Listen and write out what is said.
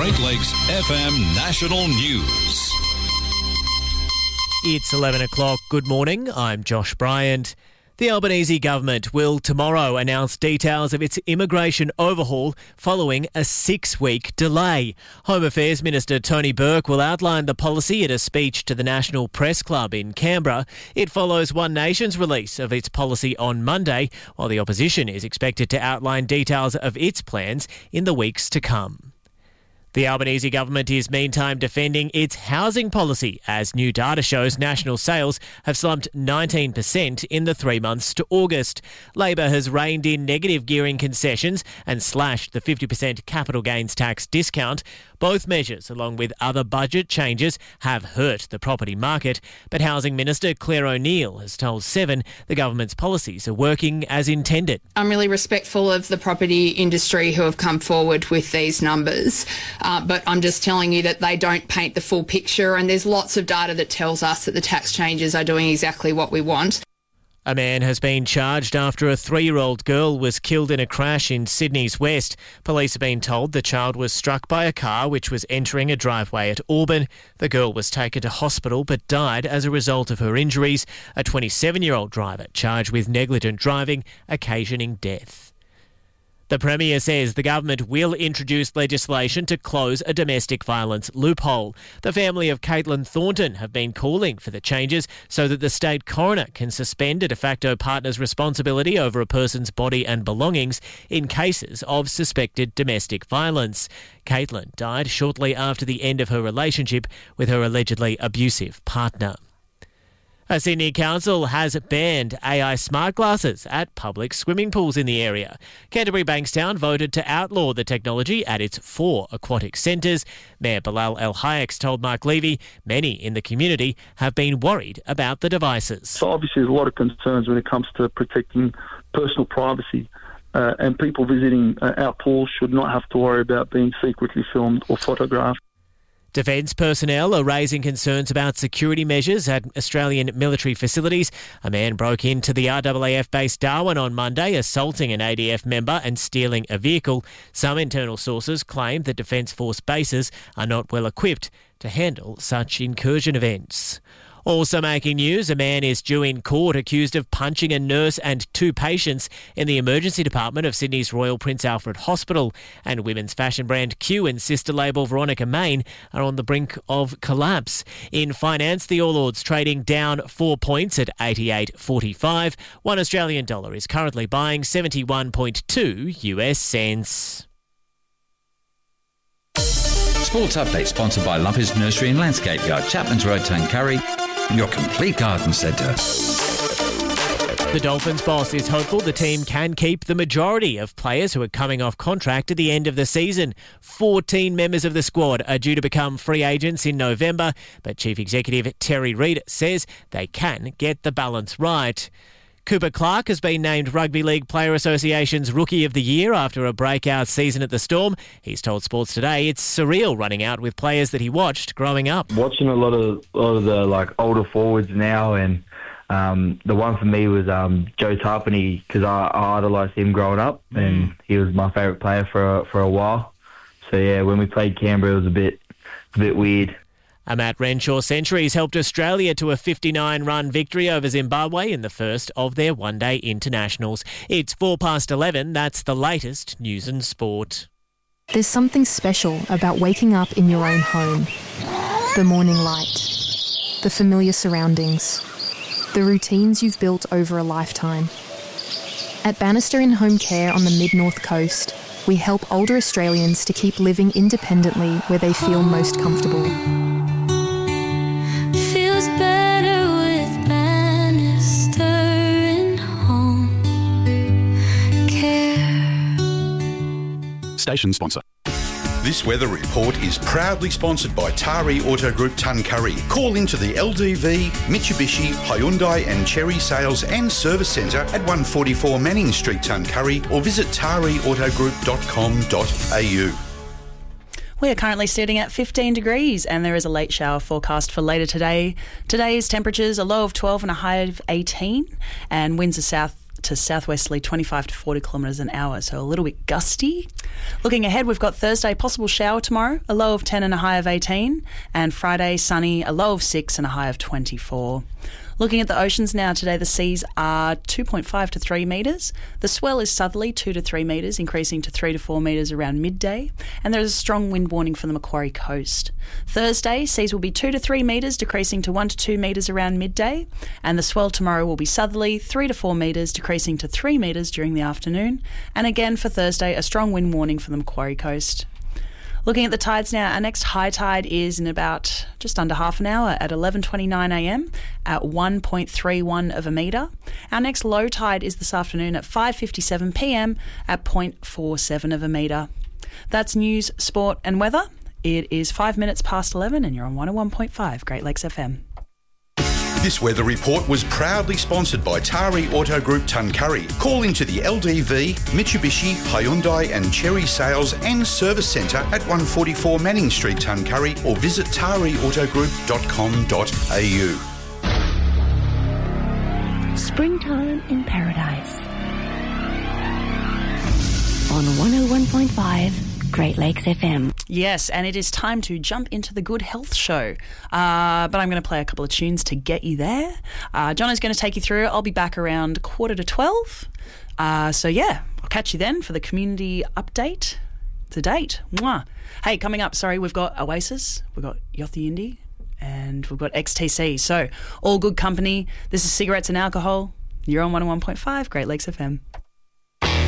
Great Lakes FM National News. It's 11 o'clock. Good morning. I'm Josh Bryant. The Albanese government will tomorrow announce details of its immigration overhaul following a 6-week delay. Home Affairs Minister Tony Burke will outline the policy at a speech to the National Press Club in Canberra. It follows One Nation's release of its policy on Monday, while the opposition is expected to outline details of its plans in the weeks to come. The Albanese government is meantime defending its housing policy as new data shows national sales have slumped 19% in the 3 months to August. Labor has reined in negative gearing concessions and slashed the 50% capital gains tax discount. Both measures, along with other budget changes, have hurt the property market. But Housing Minister Claire O'Neill has told Seven the government's policies are working as intended. I'm really respectful of the property industry who have come forward with these numbers. But I'm just telling you that they don't paint the full picture, and there's lots of data that tells us that the tax changes are doing exactly what we want. A man has been charged after a 3-year-old girl was killed in a crash in Sydney's west. Police have been told the child was struck by a car which was entering a driveway at Auburn. The girl was taken to hospital but died as a result of her injuries. A 27-year-old driver charged with negligent driving, occasioning death. The Premier says the government will introduce legislation to close a domestic violence loophole. The family of Caitlin Thornton have been calling for the changes so that the state coroner can suspend a de facto partner's responsibility over a person's body and belongings in cases of suspected domestic violence. Caitlin died shortly after the end of her relationship with her allegedly abusive partner. A Sydney council has banned AI smart glasses at public swimming pools in the area. Canterbury Bankstown voted to outlaw the technology at its 4 aquatic centres. Mayor Bilal El Hayek told Mark Levy many in the community have been worried about the devices. So obviously there's a lot of concerns when it comes to protecting personal privacy. And people visiting our pools should not have to worry about being secretly filmed or photographed. Defence personnel are raising concerns about security measures at Australian military facilities. A man broke into the RAAF base Darwin on Monday, assaulting an ADF member and stealing a vehicle. Some internal sources claim that Defence Force bases are not well equipped to handle such incursion events. Also making news, a man is due in court accused of punching a nurse and 2 patients in the emergency department of Sydney's Royal Prince Alfred Hospital. And women's fashion brand Q and sister label Veronica Main are on the brink of collapse. In finance, the All Ords trading down 4 points at 88.45. $1 Australian dollar is currently buying 71.2 US cents. Sports update sponsored by Lumpy's Nursery and Landscape Yard, Chapman's Road, Tuncurry, your complete garden centre. The Dolphins boss is hopeful the team can keep the majority of players who are coming off contract at the end of the season. 14 members of the squad are due to become free agents in November, but Chief Executive Terry Reid says they can get the balance right. Cooper Clark has been named Rugby League Player Association's Rookie of the Year after a breakout season at the Storm. He's told Sports Today it's surreal running out with players that he watched growing up. Watching a lot of the older forwards now, and the one for me was Joe Tarpany, because I idolised him growing up, and he was my favourite player for a while. So yeah, when we played Canberra, it was a bit weird. A Matt Renshaw century has helped Australia to a 59-run victory over Zimbabwe in the first of their one-day internationals. It's 11:04. That's the latest news and sport. There's something special about waking up in your own home. The morning light, the familiar surroundings, the routines you've built over a lifetime. At Bannister in Home Care on the Mid-North Coast, we help older Australians to keep living independently where they feel most comfortable. Feels better with Bannister in Home Care. Station sponsor. This weather report is proudly sponsored by Tari Auto Group Tuncurry. Call into the LDV, Mitsubishi, Hyundai and Chery Sales and Service Centre at 144 Manning Street, Tuncurry, or visit tariautogroup.com.au. We are currently sitting at 15 degrees and there is a late shower forecast for later today. Today's temperatures, a low of 12 and a high of 18, and winds are to southwesterly 25 to 40 kilometres an hour, so a little bit gusty. Looking ahead, we've got Thursday, possible shower tomorrow, a low of 10 and a high of 18, and Friday, sunny, a low of 6 and a high of 24. Looking at the oceans now today, the seas are 2.5 to 3 metres. The swell is southerly, 2 to 3 metres, increasing to 3 to 4 metres around midday. And there is a strong wind warning for the Macquarie coast. Thursday, seas will be 2 to 3 metres, decreasing to 1 to 2 metres around midday. And the swell tomorrow will be southerly, 3 to 4 metres, decreasing to 3 metres during the afternoon. And again for Thursday, a strong wind warning for the Macquarie coast. Looking at the tides now, our next high tide is in about just under half an hour at 11:29am at 1.31 of a metre. Our next low tide is this afternoon at 5:57pm at 0.47 of a metre. That's news, sport and weather. It is 5 minutes past 11 and you're on 101.5 Great Lakes FM. This weather report was proudly sponsored by Tari Auto Group Tuncurry. Call into the LDV, Mitsubishi, Hyundai and Cherry Sales and Service Centre at 144 Manning Street, Tuncurry, or visit tariautogroup.com.au. Springtime in Paradise on 101.5 Great Lakes FM. Yes, and it is time to jump into the Good Health Show. But I'm going to play a couple of tunes to get you there. John is going to take you through. I'll be back around 11:45. So yeah, I'll catch you then for the community update to date. Mwah. Hey, coming up, we've got Oasis, we've got Yothu Indie, and we've got XTC. So all good company. This is Cigarettes and Alcohol. You're on 101.5 Great Lakes FM.